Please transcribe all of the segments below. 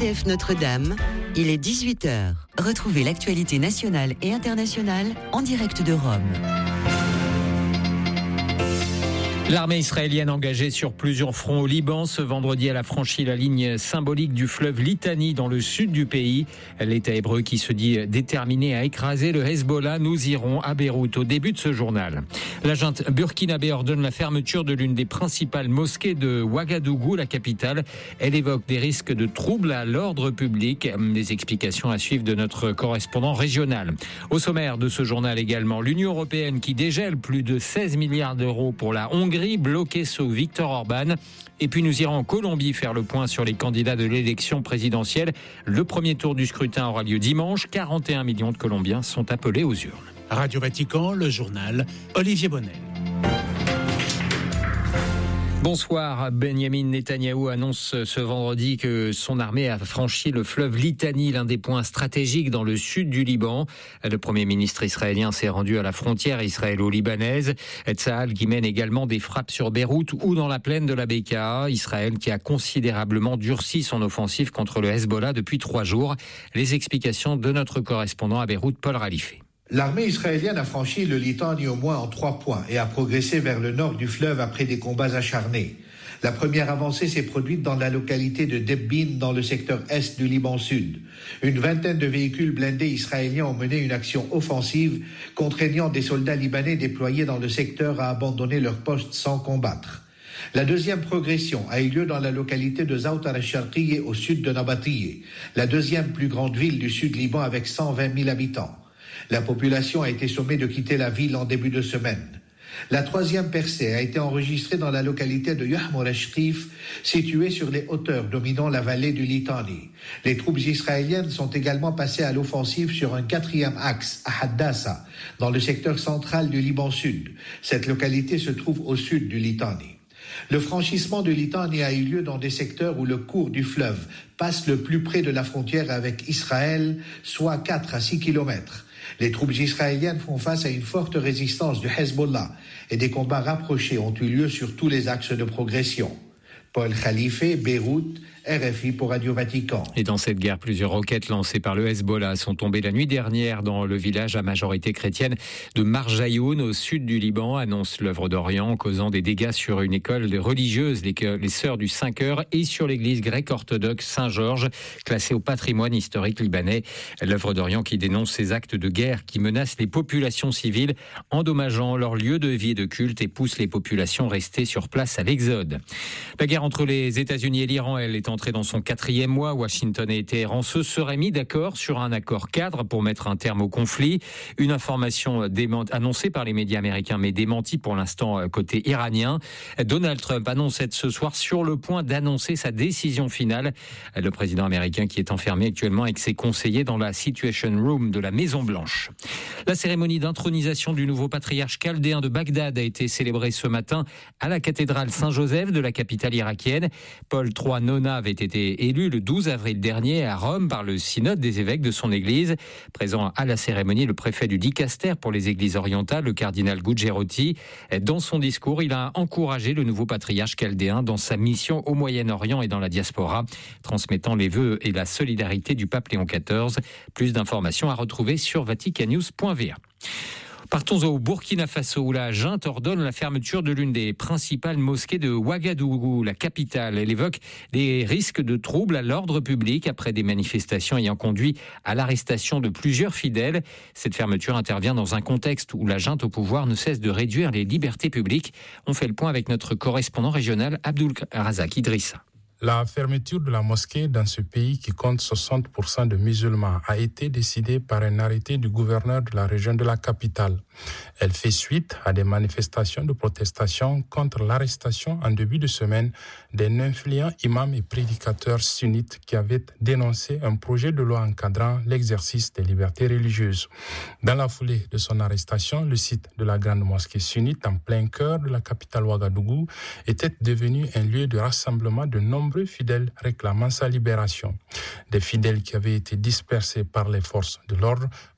RCF Notre-Dame, il est 18h. Retrouvez l'actualité nationale et internationale en direct de Rome. L'armée israélienne engagée sur plusieurs fronts au Liban ce vendredi, elle a franchi la ligne symbolique du fleuve Litani dans le sud du pays. L'État hébreu qui se dit déterminé à écraser le Hezbollah. Nous irons à Beyrouth au début de ce journal. La junte burkinabé ordonne la fermeture de l'une des principales mosquées de Ouagadougou, la capitale. Elle évoque des risques de troubles à l'ordre public. Des explications à suivre de notre correspondant régional. Au sommaire de ce journal également, l'Union européenne qui dégèle plus de 16 milliards d'euros pour la Hongrie, bloqué sous Viktor Orban. Et puis nous irons en Colombie faire le point sur les candidats de l'élection présidentielle. Le premier tour du scrutin aura lieu dimanche. 41 millions de Colombiens sont appelés aux urnes. Radio Vatican, le journal, Olivier Bonnel. Bonsoir. Benjamin Netanyahou annonce ce vendredi que son armée a franchi le fleuve Litani, l'un des points stratégiques dans le sud du Liban. Le Premier ministre israélien s'est rendu à la frontière israélo-libanaise. Tsahal qui mène également des frappes sur Beyrouth ou dans la plaine de la Bekaa. Israël qui a considérablement durci son offensive contre le Hezbollah depuis 3 jours. Les explications de notre correspondant à Beyrouth, Paul Ralifé. L'armée israélienne a franchi le Litani au moins en 3 points et a progressé vers le nord du fleuve après des combats acharnés. La première avancée s'est produite dans la localité de Debbin, dans le secteur est du Liban Sud. Une vingtaine de véhicules blindés israéliens ont mené une action offensive, contraignant des soldats libanais déployés dans le secteur à abandonner leur poste sans combattre. La deuxième progression a eu lieu dans la localité de Zawtar al-Sharqiyye au sud de Nabatiyye, la deuxième plus grande ville du sud Liban avec 120 000 habitants. La population a été sommée de quitter la ville en début de semaine. La troisième percée a été enregistrée dans la localité de Yahmour al-Shqif, située sur les hauteurs dominant la vallée du Litani. Les troupes israéliennes sont également passées à l'offensive sur un 4e axe, à Haddasa, dans le secteur central du Liban Sud. Cette localité se trouve au sud du Litani. Le franchissement du Litani a eu lieu dans des secteurs où le cours du fleuve passe le plus près de la frontière avec Israël, soit 4 à 6 kilomètres. Les troupes israéliennes font face à une forte résistance du Hezbollah et des combats rapprochés ont eu lieu sur tous les axes de progression. Paul Khalife, Beyrouth, RFI pour Radio Vatican. Et dans cette guerre, plusieurs roquettes lancées par le Hezbollah sont tombées la nuit dernière dans le village à majorité chrétienne de Marjayoun, au sud du Liban, annonce l'Œuvre d'Orient, causant des dégâts sur une école religieuse, les Sœurs du 5 heures, et sur l'église grecque orthodoxe Saint-Georges, classée au patrimoine historique libanais. L'Œuvre d'Orient qui dénonce ces actes de guerre qui menacent les populations civiles, endommageant leur lieu de vie et de culte et poussent les populations restées sur place à l'exode. La guerre entre les États-Unis et l'Iran, elle est entrée dans son 4e mois. Washington et Téhéran se seraient mis d'accord sur un accord cadre pour mettre un terme au conflit. Une information annoncée par les médias américains, mais démentie pour l'instant côté iranien. Donald Trump annonce être ce soir sur le point d'annoncer sa décision finale. Le président américain qui est enfermé actuellement avec ses conseillers dans la Situation Room de la Maison-Blanche. La cérémonie d'intronisation du nouveau patriarche chaldéen de Bagdad a été célébrée ce matin à la cathédrale Saint-Joseph de la capitale irakienne. Paul III Nona avait été élu le 12 avril dernier à Rome par le synode des évêques de son église. Présent à la cérémonie, le préfet du Dicaster pour les églises orientales, le cardinal Gugerotti. Dans son discours, il a encouragé le nouveau patriarche chaldéen dans sa mission au Moyen-Orient et dans la diaspora, transmettant les vœux et la solidarité du pape Léon XIV. Plus d'informations à retrouver sur vaticannews.va. Partons au Burkina Faso où la junte ordonne la fermeture de l'une des principales mosquées de Ouagadougou, la capitale. Elle évoque des risques de troubles à l'ordre public après des manifestations ayant conduit à l'arrestation de plusieurs fidèles. Cette fermeture intervient dans un contexte où la junte au pouvoir ne cesse de réduire les libertés publiques. On fait le point avec notre correspondant régional Abdul Razak Idrissa. La fermeture de la mosquée dans ce pays qui compte 60% de musulmans a été décidée par un arrêté du gouverneur de la région de la capitale. Elle fait suite à des manifestations de protestation contre l'arrestation en début de semaine d'un influent imam et prédicateur sunnite qui avait dénoncé un projet de loi encadrant l'exercice des libertés religieuses. Dans la foulée de son arrestation, le site de la grande mosquée sunnite en plein cœur de la capitale Ouagadougou était devenu un lieu de rassemblement de nombreux fidèles réclamant sa libération. Des fidèles qui avaient été dispersés par les forces de l'ordre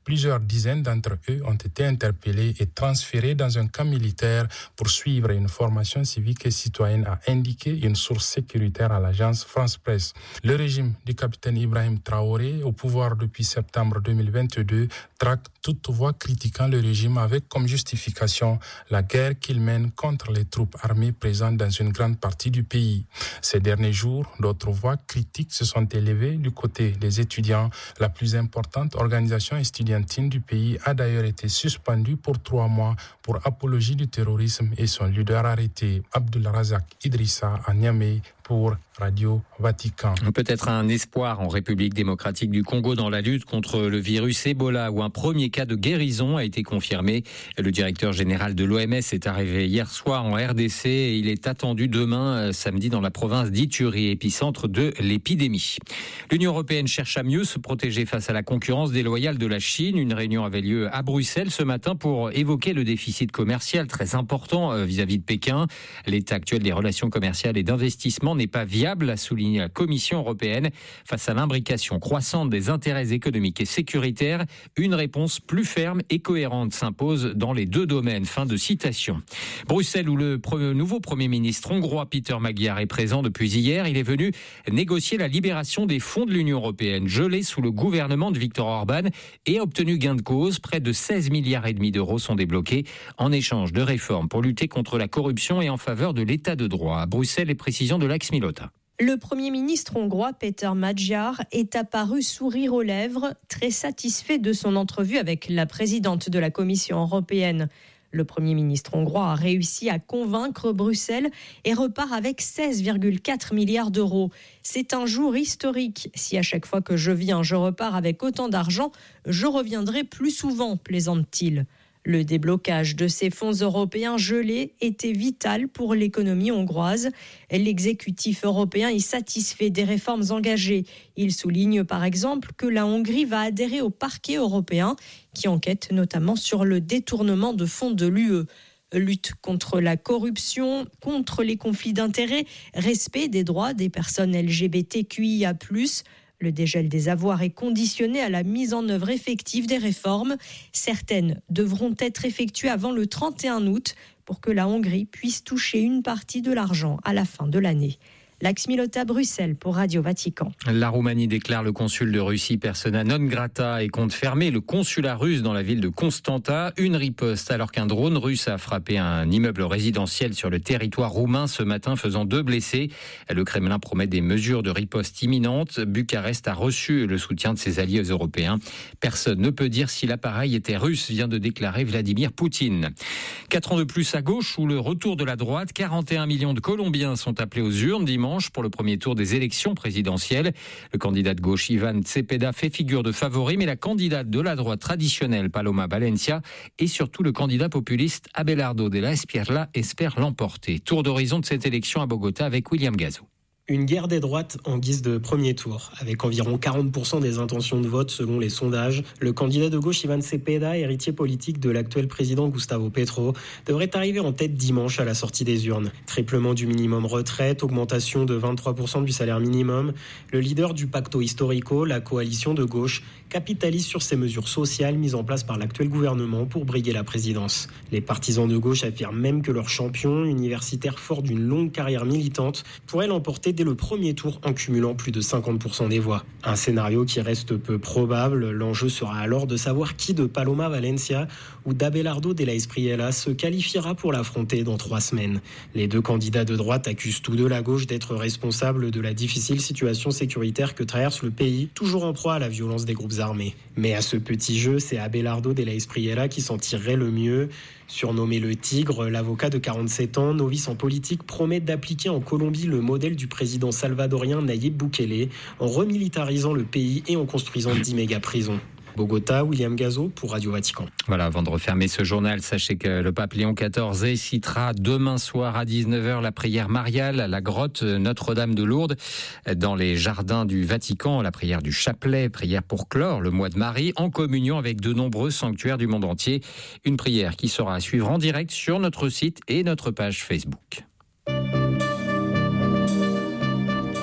Plusieurs dizaines d'entre eux ont été interpellés et transférés dans un camp militaire pour suivre une formation civique et citoyenne, a indiqué une source sécuritaire à l'agence France Presse. Le régime du capitaine Ibrahim Traoré, au pouvoir depuis septembre 2022, traque toute voix critiquant le régime avec comme justification la guerre qu'il mène contre les troupes armées présentes dans une grande partie du pays. Ces derniers jours, d'autres voix critiques se sont élevées du côté des étudiants. La plus importante organisation estudiantine du pays a d'ailleurs été suspendue pour 3 mois pour apologie du terrorisme et son leader arrêté, Abdulrazak Idrissa, à Niamey, pour Radio Vatican. Peut-être un espoir en République démocratique du Congo dans la lutte contre le virus Ebola, où un premier cas de guérison a été confirmé. Le directeur général de l'OMS est arrivé hier soir en RDC et il est attendu demain, samedi, dans la province d'Ituri, épicentre de l'épidémie. L'Union européenne cherche à mieux se protéger face à la concurrence déloyale de la Chine. Une réunion avait lieu à Bruxelles ce matin pour évoquer le déficit commercial très important vis-à-vis de Pékin. L'état actuel des relations commerciales et d'investissement n'est pas viable, a souligné la Commission européenne. Face à l'imbrication croissante des intérêts économiques et sécuritaires, une réponse plus ferme et cohérente s'impose dans les 2 domaines. Fin de citation. Bruxelles, où le nouveau Premier ministre hongrois Péter Magyar est présent depuis hier, il est venu négocier la libération des fonds de l'Union européenne gelés sous le gouvernement de Viktor Orban et a obtenu gain de cause. Près de 16,5 milliards d'euros sont débloqués en échange de réformes pour lutter contre la corruption et en faveur de l'état de droit. À Bruxelles, les précisions de Lax Milota. Le Premier ministre hongrois Péter Magyar est apparu sourire aux lèvres, très satisfait de son entrevue avec la présidente de la Commission européenne. Le Premier ministre hongrois a réussi à convaincre Bruxelles et repart avec 16,4 milliards d'euros. C'est un jour historique. Si à chaque fois que je viens, je repars avec autant d'argent, je reviendrai plus souvent, plaisante-t-il. Le déblocage de ces fonds européens gelés était vital pour l'économie hongroise. L'exécutif européen est satisfait des réformes engagées. Il souligne par exemple que la Hongrie va adhérer au parquet européen qui enquête notamment sur le détournement de fonds de l'UE. Lutte contre la corruption, contre les conflits d'intérêts, respect des droits des personnes LGBTQIA+. Le dégel des avoirs est conditionné à la mise en œuvre effective des réformes. Certaines devront être effectuées avant le 31 août pour que la Hongrie puisse toucher une partie de l'argent à la fin de l'année. Lax Milota, Bruxelles pour Radio Vatican. La Roumanie déclare le consul de Russie persona non grata et compte fermer le consulat russe dans la ville de Constanta. Une riposte alors qu'un drone russe a frappé un immeuble résidentiel sur le territoire roumain ce matin, faisant 2 blessés. Le Kremlin promet des mesures de riposte imminentes. Bucarest a reçu le soutien de ses alliés européens. Personne ne peut dire si l'appareil était russe, vient de déclarer Vladimir Poutine. 4 ans de plus à gauche ou le retour de la droite. 41 millions de Colombiens sont appelés aux urnes dimanche pour le premier tour des élections présidentielles. Le candidat de gauche Iván Cepeda fait figure de favori, mais la candidate de la droite traditionnelle Paloma Valencia et surtout le candidat populiste Abelardo de la Espriella espèrent l'emporter. Tour d'horizon de cette élection à Bogota avec William Gazo. Une guerre des droites en guise de premier tour. Avec environ 40% des intentions de vote selon les sondages, le candidat de gauche Iván Cepeda, héritier politique de l'actuel président Gustavo Petro, devrait arriver en tête dimanche à la sortie des urnes. Triplement du minimum retraite, augmentation de 23% du salaire minimum, le leader du Pacto Histórico, la coalition de gauche, capitalise sur ces mesures sociales mises en place par l'actuel gouvernement pour briguer la présidence. Les partisans de gauche affirment même que leur champion, universitaire fort d'une longue carrière militante, pourrait l'emporter dès le premier tour en cumulant plus de 50% des voix. Un scénario qui reste peu probable. L'enjeu sera alors de savoir qui de Paloma Valencia ou d'Abelardo de la Espriella se qualifiera pour l'affronter dans 3 semaines. Les 2 candidats de droite accusent tous deux la gauche d'être responsable de la difficile situation sécuritaire que traverse le pays, toujours en proie à la violence des groupes armés. Mais à ce petit jeu, c'est Abelardo de la Espriella qui s'en tirerait le mieux. Surnommé le Tigre, l'avocat de 47 ans, novice en politique, promet d'appliquer en Colombie le modèle du président salvadorien Nayib Bukele en remilitarisant le pays et en construisant 10 méga-prisons. Bogota, William Gazo pour Radio Vatican. Voilà, avant de refermer ce journal, sachez que le pape Léon XIV citera demain soir à 19h la prière mariale à la grotte Notre-Dame de Lourdes dans les jardins du Vatican, la prière du chapelet, prière pour clore le mois de Marie en communion avec de nombreux sanctuaires du monde entier. Une prière qui sera à suivre en direct sur notre site et notre page Facebook.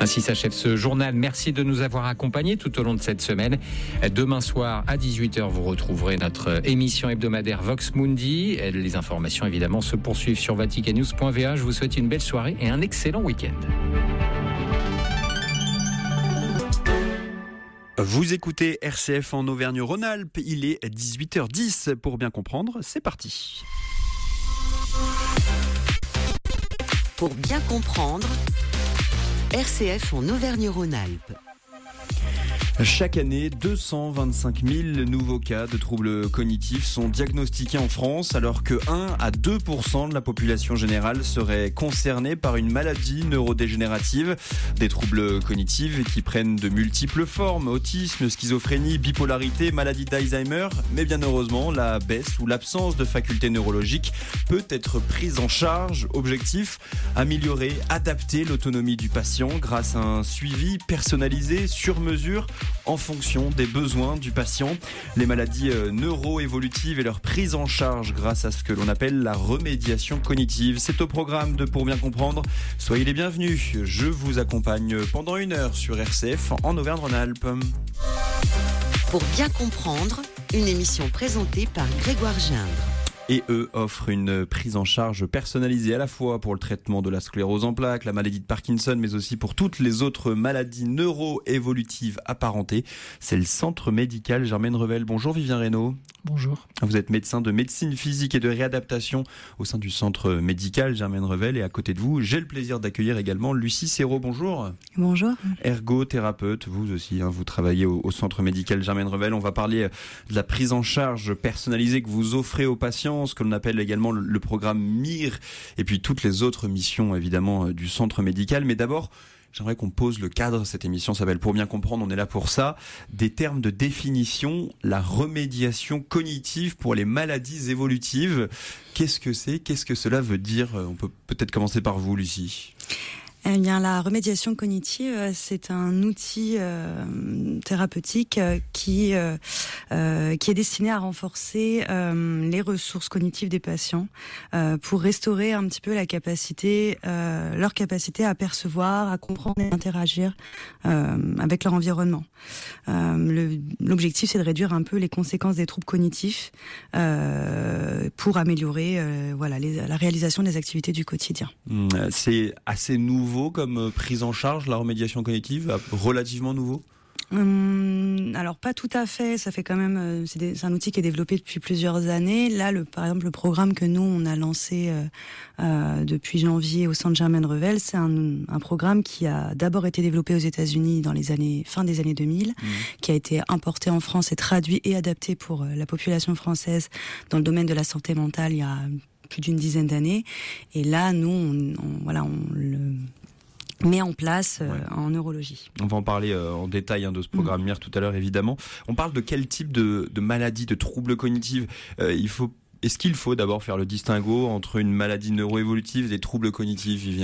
Ainsi s'achève ce journal. Merci de nous avoir accompagnés tout au long de cette semaine. Demain soir à 18h, vous retrouverez notre émission hebdomadaire Vox Mundi. Les informations évidemment se poursuivent sur vaticannews.va. Je vous souhaite une belle soirée et un excellent week-end. Vous écoutez RCF en Auvergne-Rhône-Alpes. Il est 18h10. Pour bien comprendre, c'est parti. Pour bien comprendre, RCF en Auvergne-Rhône-Alpes. Chaque année, 225 000 nouveaux cas de troubles cognitifs sont diagnostiqués en France, alors que 1 à 2% de la population générale serait concernée par une maladie neurodégénérative. Des troubles cognitifs qui prennent de multiples formes, autisme, schizophrénie, bipolarité, maladie d'Alzheimer. Mais bien heureusement, la baisse ou l'absence de facultés neurologiques peut être prise en charge. Objectif, améliorer, adapter l'autonomie du patient grâce à un suivi personnalisé sur mesure en fonction des besoins du patient. Les maladies neuro-évolutives et leur prise en charge grâce à ce que l'on appelle la remédiation cognitive. C'est au programme de Pour bien comprendre. Soyez les bienvenus. Je vous accompagne pendant 1 heure sur RCF en Auvergne-Rhône-Alpes. Pour bien comprendre, une émission présentée par Grégoire Gindre. Et eux offrent une prise en charge personnalisée à la fois pour le traitement de la sclérose en plaques, la maladie de Parkinson, mais aussi pour toutes les autres maladies neuro-évolutives apparentées. C'est le centre médical Germaine Revel. Bonjour Vivien Reynaud. Bonjour. Vous êtes médecin de médecine physique et de réadaptation au sein du centre médical Germaine Revel. Et à côté de vous, j'ai le plaisir d'accueillir également Lucie Serrault. Bonjour. Bonjour. Ergothérapeute, vous aussi, vous travaillez au centre médical Germaine Revel. On va parler de la prise en charge personnalisée que vous offrez aux patients, ce que l'on appelle également le programme MIR, et puis toutes les autres missions évidemment du centre médical. Mais d'abord, j'aimerais qu'on pose le cadre. Cette émission s'appelle Pour bien comprendre, on est là pour ça. Des termes de définition, la remédiation cognitive pour les maladies évolutives. Qu'est-ce que c'est ? Qu'est-ce que cela veut dire ? On peut peut-être commencer par vous, Lucie. Eh bien, la remédiation cognitive, c'est un outil thérapeutique qui est destiné à renforcer les ressources cognitives des patients pour restaurer un petit peu leur capacité à percevoir, à comprendre et à interagir avec leur environnement. L'objectif, c'est de réduire un peu les conséquences des troubles cognitifs pour améliorer la réalisation des activités du quotidien. C'est assez nouveau comme prise en charge, la remédiation cognitive, relativement nouveau ? Alors pas tout à fait, ça fait quand même, c'est un outil qui est développé depuis plusieurs années. Là, par exemple, le programme que nous on a lancé depuis janvier au centre Germaine Revel, c'est un programme qui a d'abord été développé aux États-Unis dans fin des années 2000, qui a été importé en France et traduit et adapté pour la population française dans le domaine de la santé mentale il y a plus d'une dizaine d'années. Et là, nous, on le met en place en neurologie. On va en parler en détail de ce programme MIR tout à l'heure, évidemment. On parle de quel type de maladie, de troubles cognitifs est-ce qu'il faut d'abord faire le distinguo entre une maladie neuroévolutive et des troubles cognitifs, Vivien ?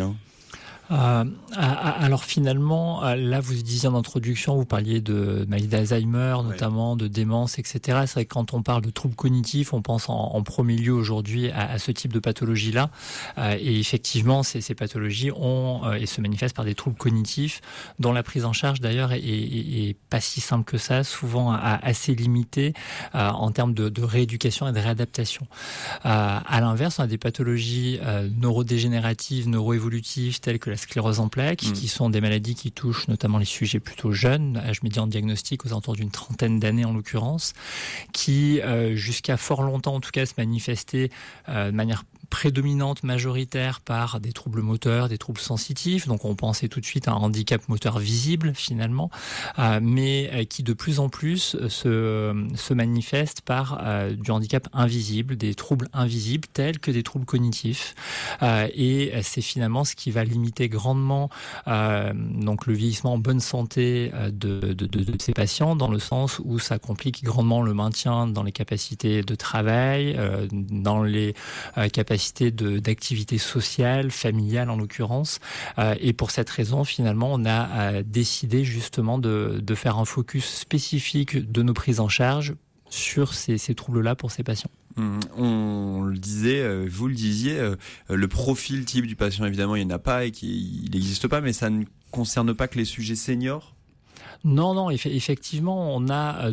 Alors finalement, là vous disiez en introduction, vous parliez de maladie d'Alzheimer, notamment de démence, etc. C'est vrai que quand on parle de troubles cognitifs, on pense en premier lieu aujourd'hui à ce type de pathologie-là. Et effectivement, ces pathologies et se manifestent par des troubles cognitifs dont la prise en charge d'ailleurs est pas si simple que ça, souvent assez limitée en termes de rééducation et de réadaptation. À l'inverse, on a des pathologies neurodégénératives, neuroévolutives telles que la sclérose en plaques, qui sont des maladies qui touchent notamment les sujets plutôt jeunes, âge médian de diagnostic aux alentours d'une 30aine d'années en l'occurrence, qui jusqu'à fort longtemps en tout cas se manifestaient de manière prédominante, majoritaire par des troubles moteurs, des troubles sensitifs. Donc on pensait tout de suite à un handicap moteur visible finalement, mais qui de plus en plus se manifeste par du handicap invisible, des troubles invisibles tels que des troubles cognitifs. Et c'est finalement ce qui va limiter grandement donc le vieillissement en bonne santé de ces patients, dans le sens où ça complique grandement le maintien dans les capacités de travail, dans les capacités d'activité sociale, familiale en l'occurrence. Et pour cette raison, finalement, on a décidé justement de faire un focus spécifique de nos prises en charge sur ces troubles-là pour ces patients. On le disait, vous le disiez, le profil type du patient, évidemment, il n'y en a pas et il n'existe pas, mais ça ne concerne pas que les sujets seniors ? Non, effectivement, on a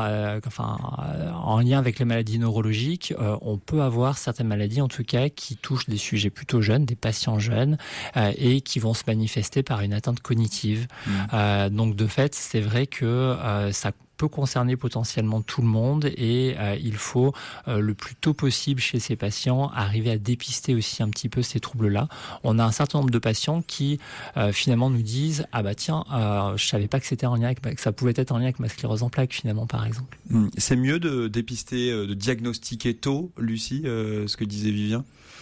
en lien avec les maladies neurologiques, on peut avoir certaines maladies, en tout cas, qui touchent des sujets plutôt jeunes, des patients jeunes, et qui vont se manifester par une atteinte cognitive. Donc, de fait, c'est vrai que ça peut concerner potentiellement tout le monde et il faut le plus tôt possible chez ces patients arriver à dépister aussi un petit peu ces troubles-là. On a un certain nombre de patients qui finalement nous disent je savais pas que c'était en lien que ça pouvait être en lien avec ma sclérose en plaques finalement par exemple. C'est mieux de dépister, de diagnostiquer tôt, Lucie, ce que disait Vivien.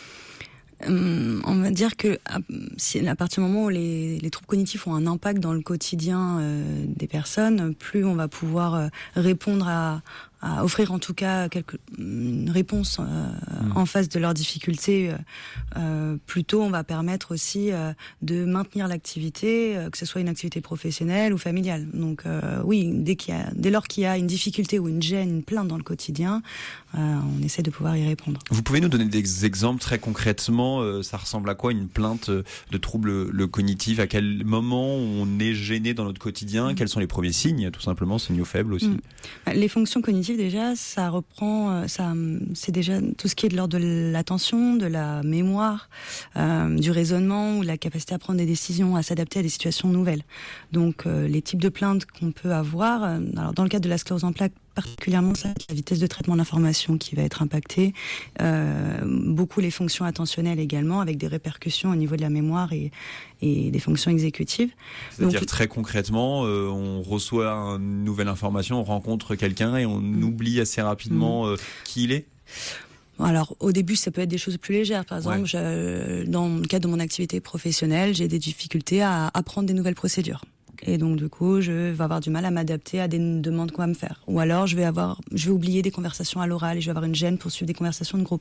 On va dire que à partir du moment où les troubles cognitifs ont un impact dans le quotidien des personnes, plus on va pouvoir répondre à offrir en tout cas une réponse en face de leurs difficultés. Plutôt, on va permettre aussi de maintenir l'activité, que ce soit une activité professionnelle ou familiale. Donc oui, dès lors qu'il y a une difficulté ou une gêne, une plainte dans le quotidien, on essaie de pouvoir y répondre. Vous pouvez nous donner des exemples très concrètement, ça ressemble à quoi une plainte de trouble cognitif ? À quel moment on est gêné dans notre quotidien ? Quels sont les premiers signes, tout simplement, signaux faibles aussi ? Les fonctions cognitives, déjà, ça reprend, c'est déjà tout ce qui est de l'ordre de l'attention, de la mémoire, du raisonnement ou la capacité à prendre des décisions, à s'adapter à des situations nouvelles. Donc, les types de plaintes qu'on peut avoir, alors dans le cadre de la sclérose en plaques, particulièrement ça, la vitesse de traitement de l'information qui va être impactée, beaucoup les fonctions attentionnelles également, avec des répercussions au niveau de la mémoire et des fonctions exécutives. C'est-à-dire donc, très concrètement, on reçoit une nouvelle information, on rencontre quelqu'un et on oublie assez rapidement qui il est. Alors, au début, ça peut être des choses plus légères. Par exemple, dans le cadre de mon activité professionnelle, j'ai des difficultés à apprendre des nouvelles procédures. Et donc, du coup, je vais avoir du mal à m'adapter à des demandes qu'on va me faire. Ou alors, je vais oublier des conversations à l'oral et je vais avoir une gêne pour suivre des conversations de groupe.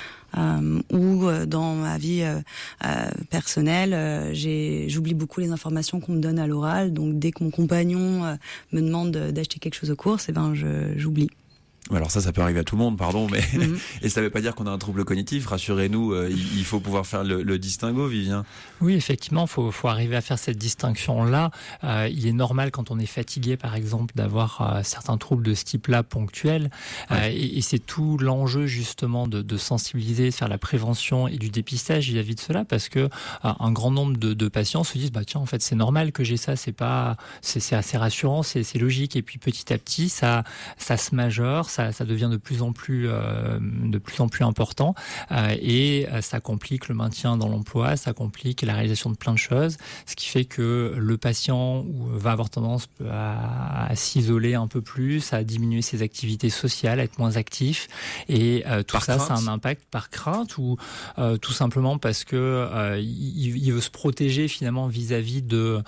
Ou dans ma vie personnelle, j'oublie beaucoup les informations qu'on me donne à l'oral. Donc, dès que mon compagnon me demande d'acheter quelque chose aux courses, j'oublie. Alors ça peut arriver à tout le monde, pardon, mais et ça ne veut pas dire qu'on a un trouble cognitif. Rassurez-nous, il faut pouvoir faire le distinguo, Vivien. Oui, effectivement, faut arriver à faire cette distinction-là. Il est normal quand on est fatigué, par exemple, d'avoir certains troubles de ce type-là ponctuels. Et c'est tout l'enjeu justement de sensibiliser, de faire la prévention et du dépistage vis-à-vis de cela, parce que un grand nombre de patients se disent tiens, en fait, c'est normal que j'ai ça. C'est assez rassurant, c'est logique. Et puis petit à petit, ça se majeure. Ça devient de plus en plus important et ça complique le maintien dans l'emploi, ça complique la réalisation de plein de choses, ce qui fait que le patient va avoir tendance à s'isoler un peu plus, à diminuer ses activités sociales, à être moins actif et tout ça a un impact par crainte ou tout simplement parce que il veut se protéger finalement vis-à-vis de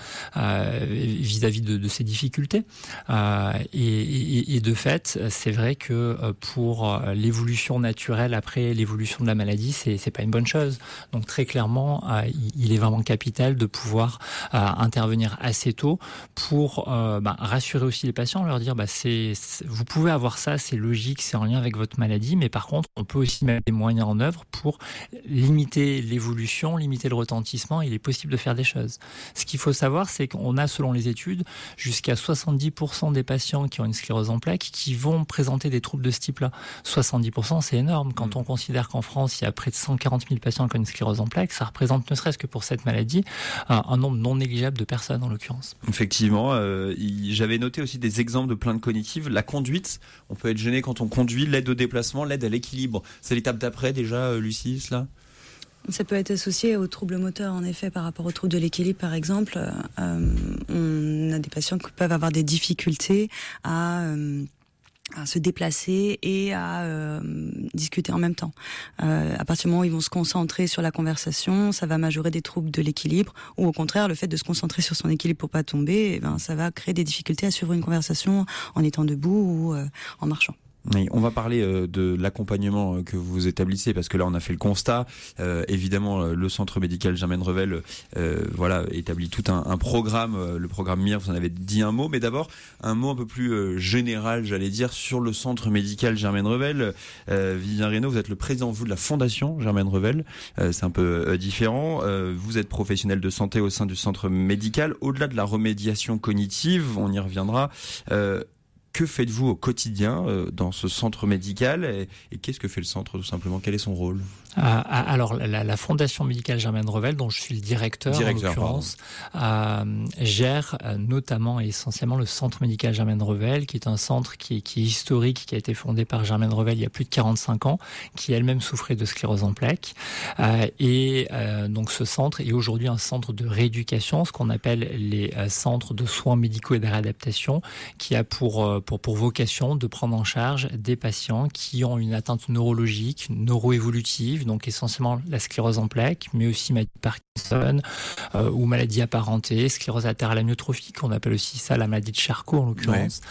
ses difficultés et de fait c'est vrai que pour l'évolution naturelle après l'évolution de la maladie, c'est pas une bonne chose. Donc très clairement, il est vraiment capital de pouvoir intervenir assez tôt pour rassurer aussi les patients, leur dire vous pouvez avoir ça, c'est logique, c'est en lien avec votre maladie, mais par contre, on peut aussi mettre des moyens en œuvre pour limiter l'évolution, limiter le retentissement. Il est possible de faire des choses. Ce qu'il faut savoir, c'est qu'on a, selon les études, jusqu'à 70% des patients qui ont une sclérose en plaques qui vont présenter des troubles de ce type-là. 70%, c'est énorme. Quand on considère qu'en France, il y a près de 140 000 patients qui ont une sclérose en plaques, ça représente, ne serait-ce que pour cette maladie, un nombre non négligeable de personnes, en l'occurrence. Effectivement, j'avais noté aussi des exemples de plaintes cognitives. La conduite, on peut être gêné quand on conduit, l'aide au déplacement, l'aide à l'équilibre. C'est l'étape d'après déjà, Lucie, cela ? Ça peut être associé aux troubles moteurs, en effet, par rapport aux troubles de l'équilibre, par exemple. On a des patients qui peuvent avoir des difficultés à se déplacer et à discuter en même temps. À partir du moment où ils vont se concentrer sur la conversation, ça va majorer des troubles de l'équilibre, ou au contraire, le fait de se concentrer sur son équilibre pour pas tomber, ça va créer des difficultés à suivre une conversation en étant debout ou en marchant. Oui, on va parler de l'accompagnement que vous établissez, parce que là on a fait le constat. Évidemment, le centre médical Germaine Revel établit tout un programme, le programme MIR, vous en avez dit un mot, mais d'abord un mot un peu plus général, j'allais dire, sur le centre médical Germaine Revel. Vivien Reynaud, vous êtes le président de la fondation Germaine Revel, c'est un peu différent. Vous êtes professionnel de santé au sein du centre médical. Au-delà de la remédiation cognitive, on y reviendra, que faites-vous au quotidien dans ce centre médical et qu'est-ce que fait le centre tout simplement? Quel est son rôle? Alors, la Fondation médicale Germaine Revel, dont je suis le directeur en l'occurrence, gère notamment et essentiellement le centre médical Germaine Revel, qui est un centre qui est historique, qui a été fondé par Germaine Revel il y a plus de 45 ans, qui elle-même souffrait de sclérose en plaques. Donc ce centre est aujourd'hui un centre de rééducation, ce qu'on appelle les centres de soins médicaux et de réadaptation, qui a pour vocation de prendre en charge des patients qui ont une atteinte neurologique, neuroévolutive, donc essentiellement la sclérose en plaques, mais aussi maladie de Parkinson ou maladie apparentée, sclérose latérale amyotrophique, on appelle aussi ça la maladie de Charcot en l'occurrence.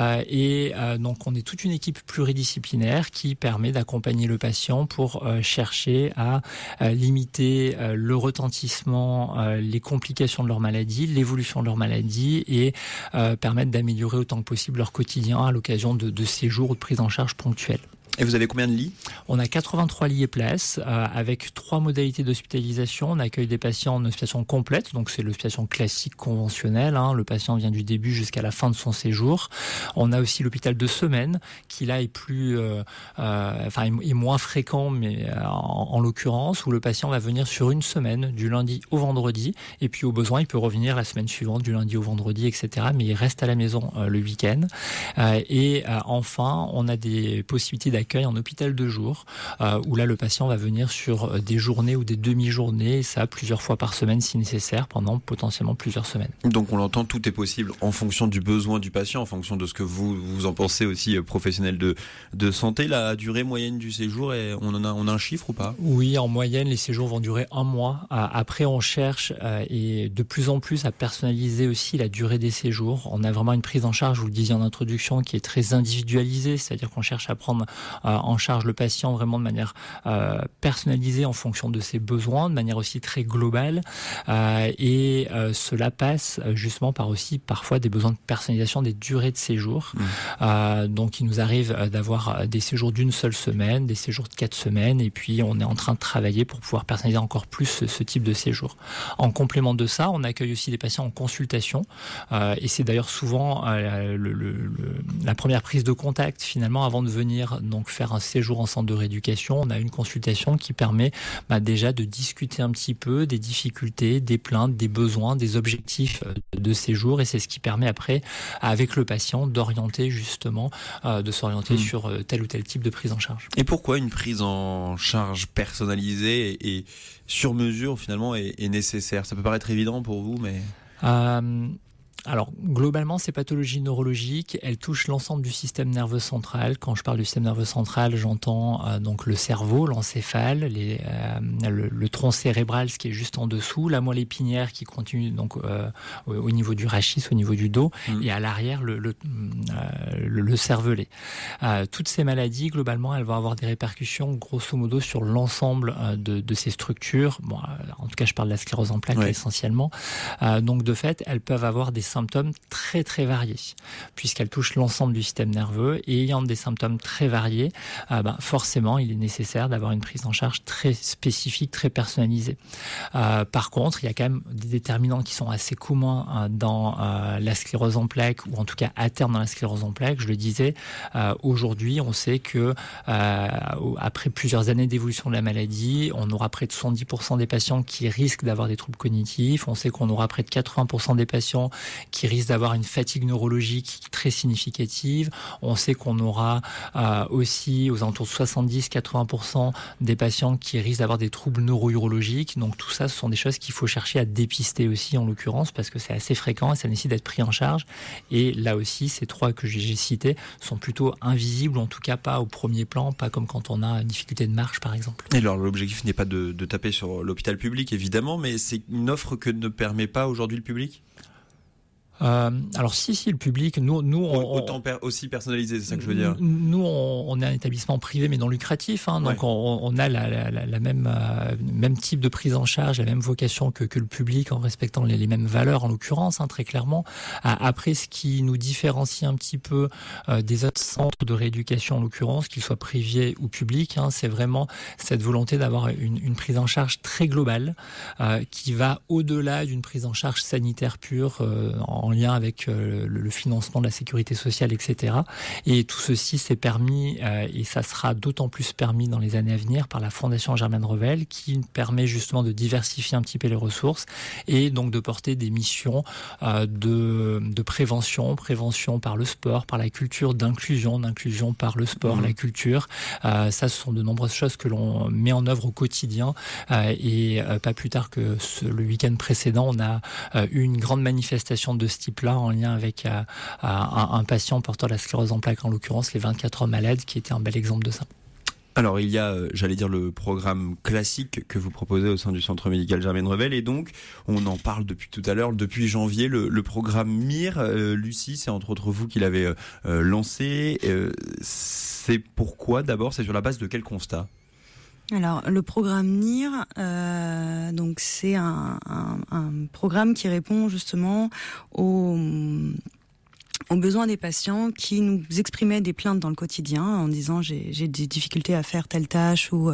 Donc on est toute une équipe pluridisciplinaire qui permet d'accompagner le patient pour chercher à limiter le retentissement, les complications de leur maladie, l'évolution de leur maladie et permettre d'améliorer autant que possible leur quotidien à l'occasion de séjours ou de prise en charge ponctuelle. Et vous avez combien de lits? On a 83 lits et places avec 3 modalités d'hospitalisation. On accueille des patients en hospitalisation complète, donc c'est l'hospitalisation classique conventionnelle. Le patient vient du début jusqu'à la fin de son séjour. On a aussi l'hôpital de semaine qui là est est moins fréquent, mais en l'occurrence où le patient va venir sur une semaine du lundi au vendredi et puis au besoin il peut revenir la semaine suivante du lundi au vendredi, etc. Mais il reste à la maison le week-end. Enfin, on a des possibilités d'accueil en hôpital de jour, où là le patient va venir sur des journées ou des demi-journées, et ça plusieurs fois par semaine si nécessaire, pendant potentiellement plusieurs semaines. Donc on l'entend, tout est possible en fonction du besoin du patient, en fonction de ce que vous en pensez aussi, professionnel de santé. La durée moyenne du séjour, on a un chiffre ou pas? Oui, en moyenne les séjours vont durer 1 mois. Après on cherche et de plus en plus à personnaliser aussi la durée des séjours. On a vraiment une prise en charge, vous le disiez en introduction, qui est très individualisée, c'est-à-dire qu'on cherche à prendre en charge le patient vraiment de manière personnalisée en fonction de ses besoins, de manière aussi très globale. Cela passe justement par aussi parfois des besoins de personnalisation des durées de séjour. Donc il nous arrive d'avoir des séjours d'1 seule semaine, des séjours de 4 semaines, et puis on est en train de travailler pour pouvoir personnaliser encore plus ce type de séjour. En complément de ça, on accueille aussi des patients en consultation, et c'est d'ailleurs souvent la première prise de contact finalement avant de venir donc faire un séjour en centre de rééducation. On a une consultation qui permet déjà de discuter un petit peu des difficultés, des plaintes, des besoins, des objectifs de séjour, et c'est ce qui permet après avec le patient d'orienter justement, de s'orienter sur tel ou tel type de prise en charge. Et pourquoi une prise en charge personnalisée et sur mesure finalement est nécessaire? Ça peut paraître évident pour vous, mais... Alors, globalement, ces pathologies neurologiques, elles touchent l'ensemble du système nerveux central. Quand je parle du système nerveux central, j'entends donc le cerveau, l'encéphale, le tronc cérébral, ce qui est juste en dessous, la moelle épinière qui continue donc au niveau du rachis, au niveau du dos, et à l'arrière, le cervelet. Toutes ces maladies, globalement, elles vont avoir des répercussions, grosso modo, sur l'ensemble de ces structures. Bon, en tout cas, je parle de la sclérose en plaques essentiellement. Donc, de fait, elles peuvent avoir des symptômes très très variés, puisqu'elles touchent l'ensemble du système nerveux, et ayant des symptômes très variés, forcément il est nécessaire d'avoir une prise en charge très spécifique, très personnalisée. Par contre, il y a quand même des déterminants qui sont assez communs dans la sclérose en plaques, ou en tout cas à terme dans la sclérose en plaques. Je le disais, aujourd'hui on sait que après plusieurs années d'évolution de la maladie, on aura près de 70% des patients qui risquent d'avoir des troubles cognitifs. On sait qu'on aura près de 80% des patients qui risquent d'avoir une fatigue neurologique très significative. On sait qu'on aura aussi aux alentours de 70-80% des patients qui risquent d'avoir des troubles neuro-urologiques. Donc tout ça, ce sont des choses qu'il faut chercher à dépister aussi en l'occurrence, parce que c'est assez fréquent et ça nécessite d'être pris en charge. Et là aussi, ces 3 que j'ai cités sont plutôt invisibles, ou en tout cas pas au premier plan, pas comme quand on a une difficulté de marche par exemple. Et alors l'objectif n'est pas de taper sur l'hôpital public évidemment, mais c'est une offre que ne permet pas aujourd'hui le public ? Alors si le public, nous autant aussi personnalisé, c'est ça que je veux dire. Nous on est un établissement privé mais non lucratif, hein, donc on a la même type de prise en charge, la même vocation que le public, en respectant les mêmes valeurs en l'occurrence, hein, très clairement. Après, ce qui nous différencie un petit peu des autres centres de rééducation en l'occurrence, qu'ils soient privés ou publics, hein, c'est vraiment cette volonté d'avoir une prise en charge très globale qui va au-delà d'une prise en charge sanitaire pure en lien avec le financement de la sécurité sociale, etc. Et tout ceci s'est permis, et ça sera d'autant plus permis dans les années à venir, par la Fondation Germaine Revel, qui permet justement de diversifier un petit peu les ressources et donc de porter des missions de prévention par le sport, par la culture, d'inclusion par le sport, la culture. Ça, ce sont de nombreuses choses que l'on met en œuvre au quotidien. Et pas plus tard que le week-end précédent, on a eu une grande manifestation de ce type-là en lien avec un patient portant la sclérose en plaques, en l'occurrence les 24 heures malades, qui était un bel exemple de ça. Alors il y a, le programme classique que vous proposez au sein du Centre médical Germaine Revel, et donc on en parle depuis tout à l'heure, depuis janvier, le programme MIR. Lucie, c'est entre autres vous qui l'avez lancé. C'est pourquoi d'abord, c'est sur la base de quel constat ? Alors, le programme NIR, donc c'est un programme qui répond justement aux besoins des patients qui nous exprimaient des plaintes dans le quotidien en disant j'ai des difficultés à faire telle tâche, ou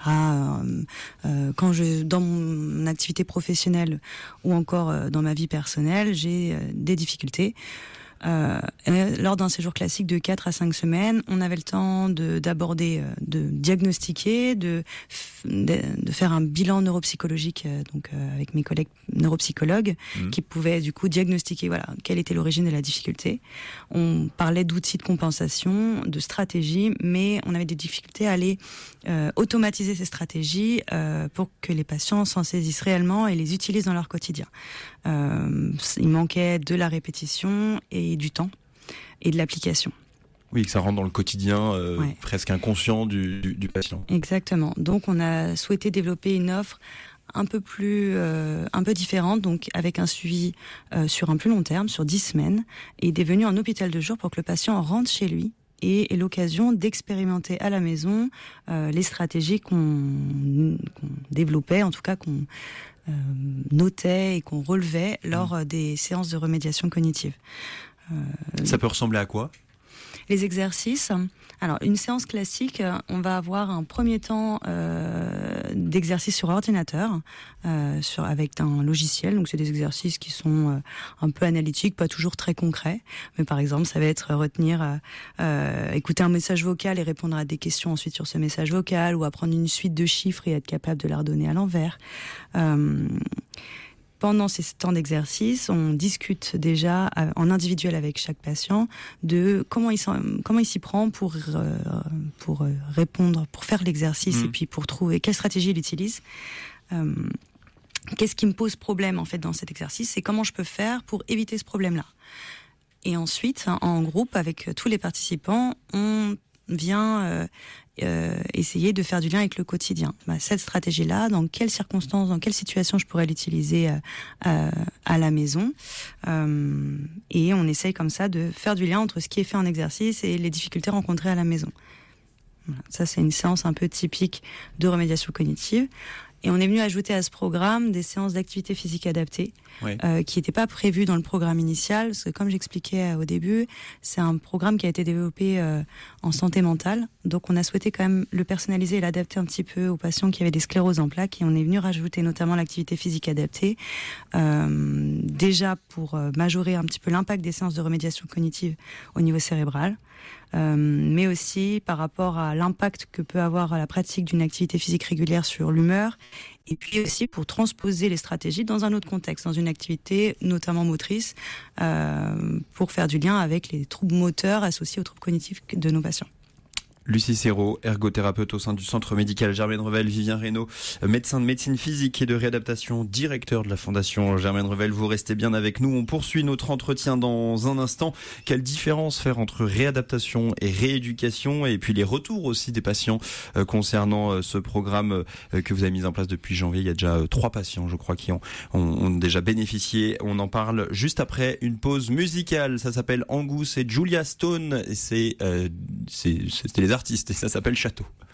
quand dans mon activité professionnelle ou encore dans ma vie personnelle, j'ai des difficultés. Lors d'un séjour classique de 4 à 5 semaines, on avait le temps d'aborder, de diagnostiquer, de faire un bilan neuropsychologique, avec mes collègues neuropsychologues, qui pouvaient du coup diagnostiquer quelle était l'origine de la difficulté. On parlait d'outils de compensation, de stratégies, mais on avait des difficultés à aller automatiser ces stratégies pour que les patients s'en saisissent réellement et les utilisent dans leur quotidien. Il manquait de la répétition et du temps et de l'application. Oui, que ça rentre dans le quotidien presque inconscient du patient. Exactement. Donc on a souhaité développer une offre un peu différente, donc avec un suivi sur un plus long terme, sur 10 semaines, et devenu un hôpital de jour pour que le patient rentre chez lui et ait l'occasion d'expérimenter à la maison les stratégies qu'on développait, en tout cas qu'on notait et qu'on relevait lors des séances de remédiation cognitive. Ça peut ressembler à quoi ? Les exercices. Alors, une séance classique, on va avoir un premier temps d'exercice sur ordinateur, avec un logiciel. Donc, c'est des exercices qui sont un peu analytiques, pas toujours très concrets. Mais par exemple, ça va être écouter un message vocal et répondre à des questions ensuite sur ce message vocal, ou apprendre une suite de chiffres et être capable de la redonner à l'envers. Pendant ces temps d'exercice, on discute déjà en individuel avec chaque patient de comment il s'y prend pour répondre, pour faire l'exercice, et puis pour trouver quelle stratégie il utilise. Qu'est-ce qui me pose problème en fait dans cet exercice, et comment je peux faire pour éviter ce problème-là. Et ensuite, en groupe avec tous les participants, on vient essayer de faire du lien avec le quotidien. Cette stratégie-là, dans quelles circonstances, dans quelles situations je pourrais l'utiliser à la maison, et on essaye comme ça de faire du lien entre ce qui est fait en exercice et les difficultés rencontrées à la maison. Voilà. Ça, c'est une séance un peu typique de remédiation cognitive. Et on est venu ajouter à ce programme des séances d'activité physique adaptée, qui n'étaient pas prévues dans le programme initial, parce que comme j'expliquais au début, c'est un programme qui a été développé en santé mentale. Donc on a souhaité quand même le personnaliser et l'adapter un petit peu aux patients qui avaient des scléroses en plaques, et on est venu rajouter notamment l'activité physique adaptée, déjà pour majorer un petit peu l'impact des séances de remédiation cognitive au niveau cérébral. Mais aussi par rapport à l'impact que peut avoir la pratique d'une activité physique régulière sur l'humeur, et puis aussi pour transposer les stratégies dans un autre contexte, dans une activité notamment motrice, pour faire du lien avec les troubles moteurs associés aux troubles cognitifs de nos patients. Lucie Serrault, ergothérapeute au sein du centre médical Germaine Revel, Vivien Reynaud, médecin de médecine physique et de réadaptation, directeur de la fondation Germaine Revel. Vous restez bien avec nous. On poursuit notre entretien dans un instant. Quelle différence faire entre réadaptation et rééducation, et puis les retours aussi des patients concernant ce programme que vous avez mis en place depuis janvier. Il y a déjà 3 patients, je crois, qui ont déjà bénéficié. On en parle juste après une pause musicale. Ça s'appelle Angus et Julia Stone. C'était les artistes et ça s'appelle Château.